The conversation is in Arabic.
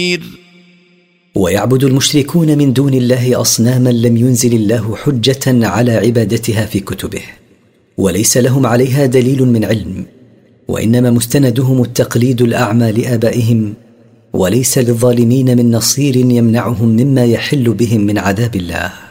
ويعبد المشركون من دون الله أصناما لم ينزل الله حجة على عبادتها في كتبه، وليس لهم عليها دليل من علم، وإنما مستندهم التقليد الأعمى لآبائهم، وليس للظالمين من نصير يمنعهم مما يحل بهم من عذاب الله.